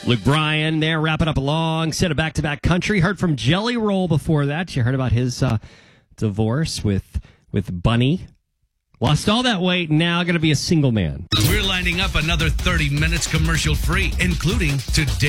Luke Bryan there, wrapping up a long set of back-to-back country. Heard from Jelly Roll before that. You heard about his divorce with Bunny. Lost all that weight, now going to be a single man. We're lining up another 30 minutes commercial-free, including today.